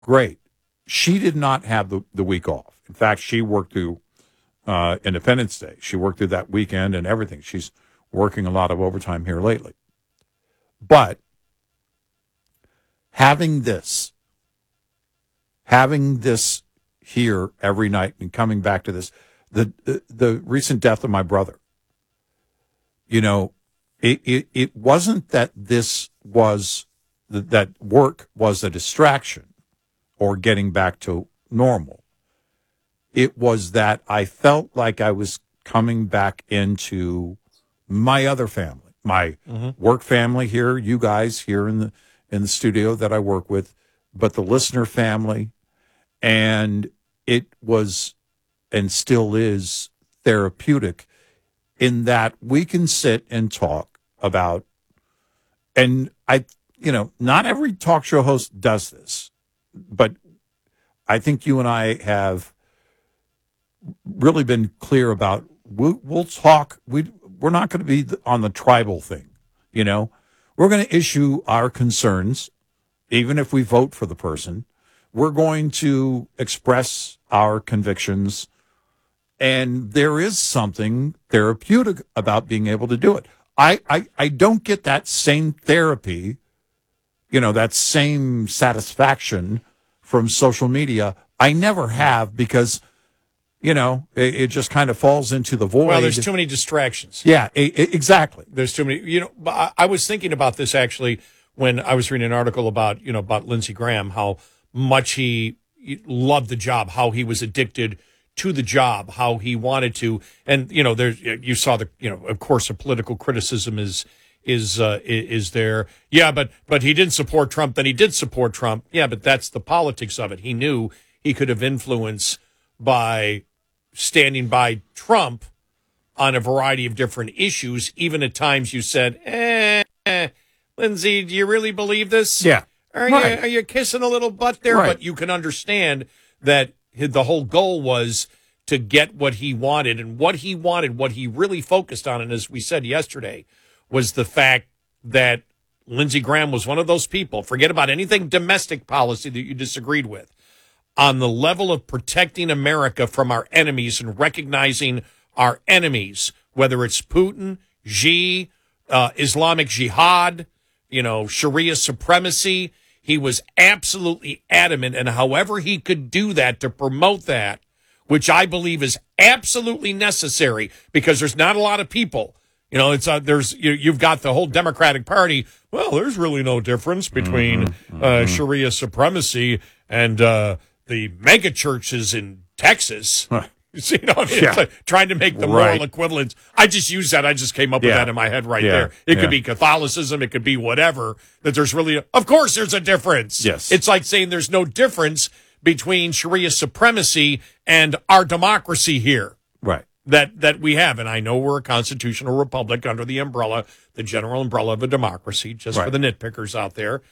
Great. She did not have the week off. In fact, she worked through Independence Day. She worked through that weekend and everything. She's working a lot of overtime here lately. But having this here every night and coming back to this, the recent death of my brother, it wasn't that that work was a distraction or getting back to normal. It was that I felt like I was coming back into my other family, my work family here, you guys here in the studio that I work with, but the listener family. And it was and still is therapeutic in that we can sit and talk about, and not every talk show host does this, but I think you and I have really been clear about we'll talk. We're not going to be on the tribal thing. We're going to issue our concerns, even if we vote for the person. We're going to express our convictions, and there is something therapeutic about being able to do it. I don't get that same therapy, that same satisfaction from social media. I never have, because it just kind of falls into the void. Well, there's too many distractions. Yeah, exactly. There's too many. I was thinking about this actually when I was reading an article about Lindsey Graham, how much he loved the job, how he was addicted to the job, how he wanted to, and you saw of course, the political criticism is there. Yeah, but he didn't support Trump. Then he did support Trump. Yeah, but that's the politics of it. He knew he could have influence by standing by Trump on a variety of different issues. Even at times you said, Lindsey, do you really believe this? Yeah. Are you kissing a little butt there? Right. But you can understand that the whole goal was to get what he wanted. And what he wanted, what he really focused on, and as we said yesterday, was the fact that Lindsey Graham was one of those people, forget about anything domestic policy that you disagreed with, on the level of protecting America from our enemies and recognizing our enemies, whether it's Putin, Xi, Islamic Jihad, Sharia supremacy. He was absolutely adamant, and however he could do that to promote that, which I believe is absolutely necessary, because there's not a lot of people. You've got the whole Democratic Party. Well, there's really no difference between Sharia supremacy and the mega churches in Texas. It's like trying to make the moral equivalence. I just use that. I just came up with that in my head there. It could be Catholicism. It could be whatever. That there's really, of course, there's a difference. Yes. It's like saying there's no difference between Sharia supremacy and our democracy here. Right. That we have. And I know we're a constitutional republic under the general umbrella of a democracy, just for the nitpickers out there.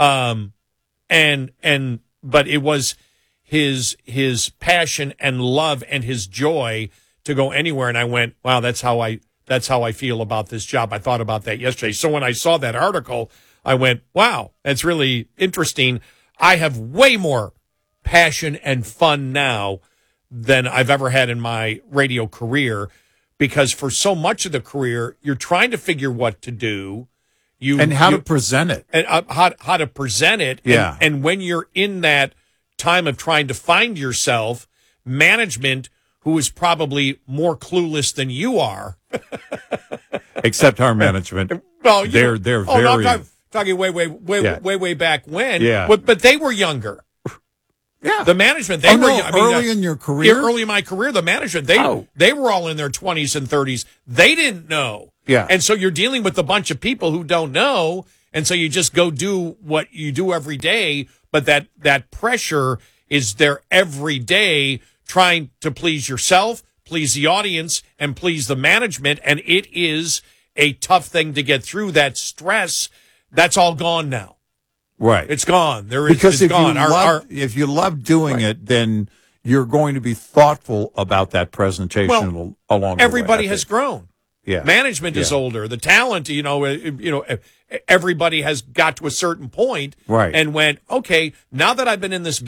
But it was his passion and love and his joy to go anywhere. And I went, wow, that's how I feel about this job. I thought about that yesterday. So when I saw that article, I went, wow, that's really interesting. I have way more passion and fun now than I've ever had in my radio career, because for so much of the career, you're trying to figure what to do. How to present it. And how to present it. Yeah. And when you're in that time of trying to find yourself, management, who is probably more clueless than you are. Except our management. Well, they're very... No, I'm talking way back when. Yeah. But they were younger. Yeah. The management, early in your career? Early in my career, the management, they were all in their 20s and 30s. They didn't know. Yeah. And so you're dealing with a bunch of people who don't know, and so you just go do what you do every day, but that pressure is there every day, trying to please yourself, please the audience, and please the management, and it is a tough thing to get through. That stress, that's all gone now. Right. It's gone. Because it's gone. If you love doing it, then you're going to be thoughtful about that presentation along the way. Everybody has grown. Yeah. Management is older. The talent, everybody has got to a certain point Right. and went, okay, now that I've been in this